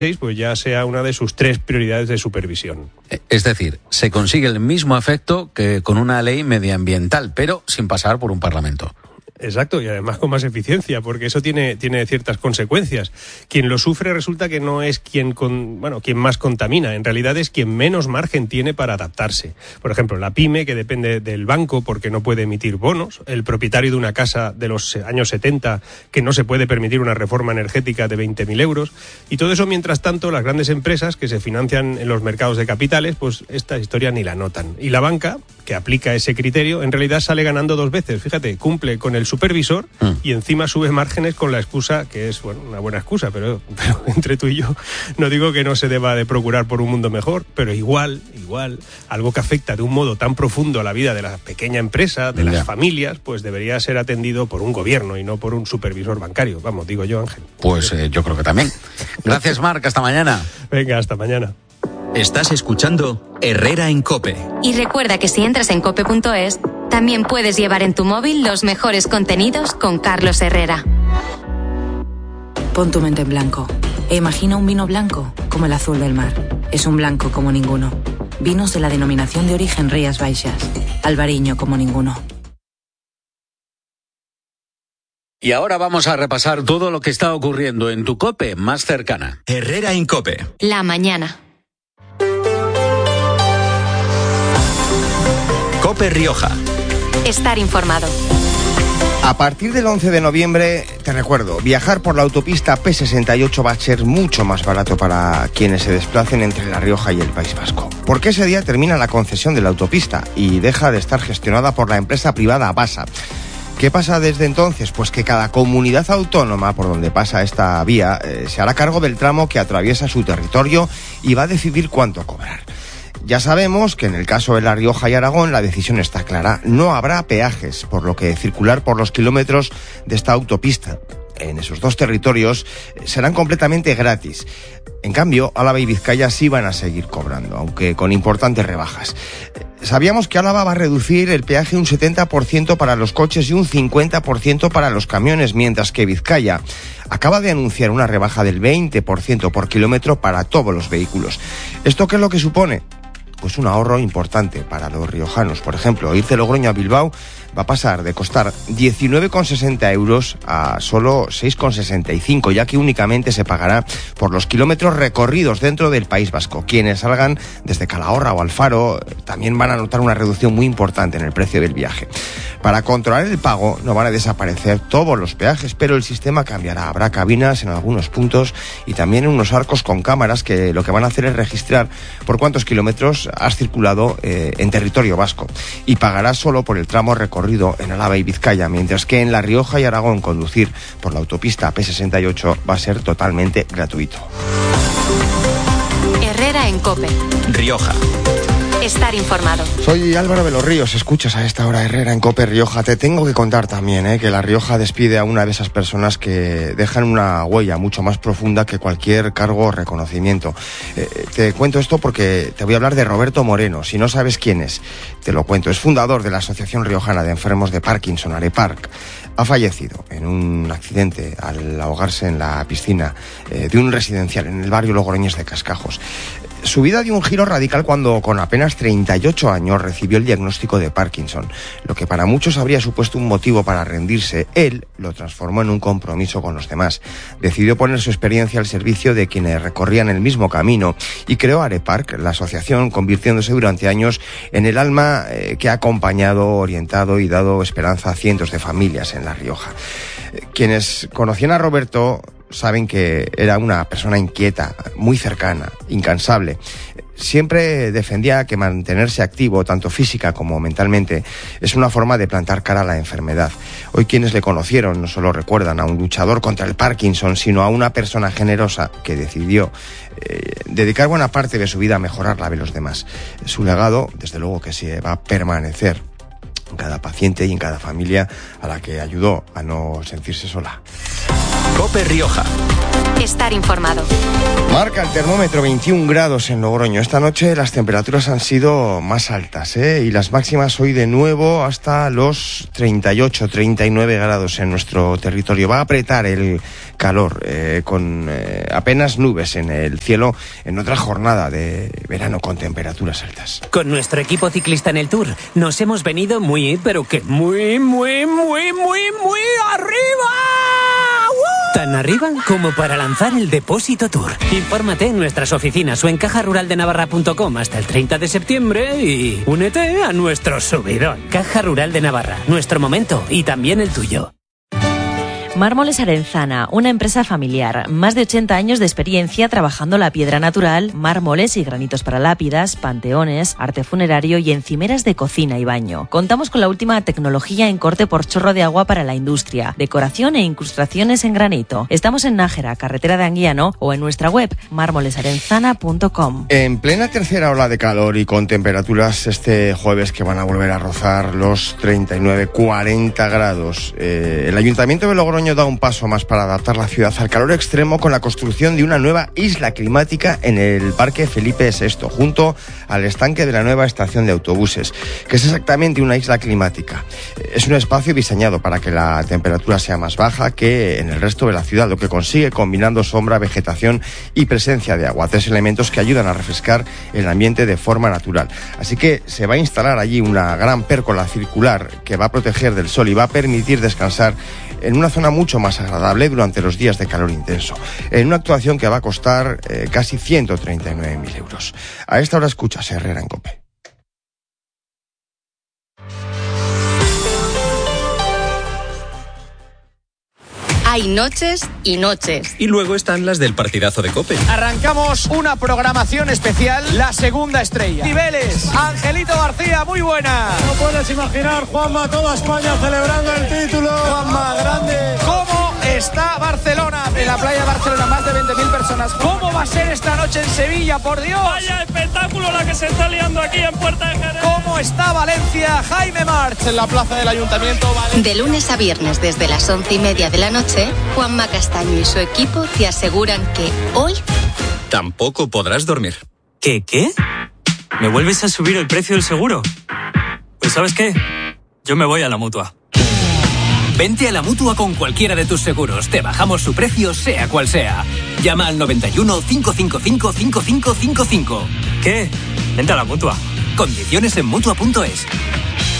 pues ya sea una de sus 3 prioridades de supervisión. Es decir, se consigue el mismo efecto que con una ley medioambiental, pero sin pasar por un parlamento. Exacto, y además con más eficiencia, porque eso tiene ciertas consecuencias. Quien lo sufre resulta que no es quien más contamina, en realidad es quien menos margen tiene para adaptarse. Por ejemplo, la pyme, que depende del banco porque no puede emitir bonos, el propietario de una casa de los años 70 que no se puede permitir una reforma energética de 20.000 euros, y todo eso mientras tanto las grandes empresas que se financian en los mercados de capitales, pues esta historia ni la notan. Y la banca, que aplica ese criterio, en realidad sale ganando 2 veces. Fíjate, cumple con el supervisor y encima sube márgenes con la excusa, que es una buena excusa, pero entre tú y yo no digo que no se deba de procurar por un mundo mejor, pero igual, algo que afecta de un modo tan profundo a la vida de la pequeña empresa, de las familias, pues debería ser atendido por un gobierno y no por un supervisor bancario. Vamos, digo yo, Ángel. Pues yo creo que también. Gracias, Marc, hasta mañana. Venga, hasta mañana. Estás escuchando Herrera en COPE. Y recuerda que si entras en cope.es, también puedes llevar en tu móvil los mejores contenidos con Carlos Herrera. Pon tu mente en blanco e imagina un vino blanco como el azul del mar. Es un blanco como ninguno. Vinos de la denominación de origen Rías Baixas. Albariño como ninguno. Y ahora vamos a repasar todo lo que está ocurriendo en tu COPE más cercana. Herrera en COPE. La mañana. COPE Rioja. Estar informado. A partir del 11 de noviembre, te recuerdo, viajar por la autopista P68 va a ser mucho más barato para quienes se desplacen entre La Rioja y el País Vasco. Porque ese día termina la concesión de la autopista y deja de estar gestionada por la empresa privada Basa. ¿Qué pasa desde entonces? Pues que cada comunidad autónoma por donde pasa esta vía se hará cargo del tramo que atraviesa su territorio y va a decidir cuánto cobrar. Ya sabemos que en el caso de La Rioja y Aragón la decisión está clara. No habrá peajes, por lo que circular por los kilómetros de esta autopista en esos 2 territorios serán completamente gratis. En cambio, Álava y Vizcaya sí van a seguir cobrando, aunque con importantes rebajas. Sabíamos que Álava va a reducir el peaje un 70% para los coches y un 50% para los camiones, mientras que Vizcaya acaba de anunciar una rebaja del 20% por kilómetro para todos los vehículos. ¿Esto qué es lo que supone? Pues un ahorro importante para los riojanos. Por ejemplo, ir de Logroño a Bilbao va a pasar de costar 19,60 euros a solo 6,65, ya que únicamente se pagará por los kilómetros recorridos dentro del País Vasco. Quienes salgan desde Calahorra o Alfaro también van a notar una reducción muy importante en el precio del viaje. Para controlar el pago no van a desaparecer todos los peajes, pero el sistema cambiará. Habrá cabinas en algunos puntos y también unos arcos con cámaras que lo que van a hacer es registrar por cuántos kilómetros has circulado en territorio vasco, y pagarás solo por el tramo recorrido en Álava y Vizcaya, mientras que en La Rioja y Aragón conducir por la autopista P68 va a ser totalmente gratuito. Herrera en COPE. Rioja. Estar informado. Soy Álvaro de los Ríos, escuchas a esta hora Herrera en COPE Rioja. Te tengo que contar también que La Rioja despide a una de esas personas que dejan una huella mucho más profunda que cualquier cargo o reconocimiento. Te cuento esto porque te voy a hablar de Roberto Moreno. Si no sabes quién es, te lo cuento. Es fundador de la Asociación Riojana de Enfermos de Parkinson, AREPARC. Ha fallecido en un accidente al ahogarse en la piscina de un residencial en el barrio Logroñés de Cascajos. Su vida dio un giro radical cuando con apenas 38 años recibió el diagnóstico de Parkinson. Lo que para muchos habría supuesto un motivo para rendirse, él lo transformó en un compromiso con los demás. Decidió poner su experiencia al servicio de quienes recorrían el mismo camino y creó AREPARC, la asociación, convirtiéndose durante años en el alma que ha acompañado, orientado y dado esperanza a cientos de familias en La Rioja. Quienes conocían a Roberto saben que era una persona inquieta, muy cercana, incansable. Siempre defendía que mantenerse activo, tanto física como mentalmente, es una forma de plantar cara a la enfermedad. Hoy quienes le conocieron no solo recuerdan a un luchador contra el Parkinson, sino a una persona generosa que decidió dedicar buena parte de su vida a mejorar la de los demás. Su legado, desde luego que sí, va a permanecer en cada paciente y en cada familia a la que ayudó a no sentirse sola. COPE Rioja. Estar informado. Marca el termómetro 21 grados en Logroño. Esta noche las temperaturas han sido más altas, y las máximas hoy de nuevo hasta los 38, 39 grados en nuestro territorio. Va a apretar el calor con apenas nubes en el cielo en otra jornada de verano con temperaturas altas. Con nuestro equipo ciclista en el Tour nos hemos venido muy arriba. Tan arriba como para lanzar el Depósito Tour. Infórmate en nuestras oficinas o en cajaruraldenavarra.com hasta el 30 de septiembre y únete a nuestro subidón. Caja Rural de Navarra, nuestro momento y también el tuyo. Mármoles Arenzana, una empresa familiar, más de 80 años de experiencia trabajando la piedra natural, mármoles y granitos para lápidas, panteones, arte funerario y encimeras de cocina y baño. Contamos con la última tecnología en corte por chorro de agua para la industria, decoración e incrustaciones en granito. Estamos en Nájera, carretera de Anguiano, o en nuestra web mármolesarenzana.com. En plena tercera ola de calor y con temperaturas este jueves que van a volver a rozar los 39-40 grados, el Ayuntamiento de Logroño da un paso más para adaptar la ciudad al calor extremo con la construcción de una nueva isla climática en el Parque Felipe VI, junto al estanque de la nueva estación de autobuses. ¿Qué es exactamente una isla climática? Es un espacio diseñado para que la temperatura sea más baja que en el resto de la ciudad, lo que consigue combinando sombra, vegetación y presencia de agua, 3 elementos que ayudan a refrescar el ambiente de forma natural. Así que se va a instalar allí una gran pérgola circular que va a proteger del sol y va a permitir descansar en una zona mucho más agradable durante los días de calor intenso, en una actuación que va a costar casi 139.000 euros. A esta hora escuchas Herrera en COPE. Hay noches y noches. Y luego están las del partidazo de COPE. Arrancamos una programación especial, la segunda estrella. Niveles, Angelito García, muy buena. No puedes imaginar, Juanma, toda España celebrando el título. Juanma, grande. ¿Cómo está Barcelona? En la playa de Barcelona, más de 20.000 personas. ¿Cómo va a ser esta noche en Sevilla, por Dios? Vaya espectáculo la que se está liando aquí en Puerta de Jerez. ¿Cómo está Valencia? Jaime March en la plaza del Ayuntamiento. De lunes a viernes desde las 11:30 de la noche, Juanma Castaño y su equipo te aseguran que hoy tampoco podrás dormir. ¿Qué? ¿Me vuelves a subir el precio del seguro? Pues ¿sabes qué? Yo me voy a la Mutua. Vente a la Mutua con cualquiera de tus seguros. Te bajamos su precio, sea cual sea. Llama al 91 555 5555. ¿Qué? Vente a la Mutua. Condiciones en Mutua.es.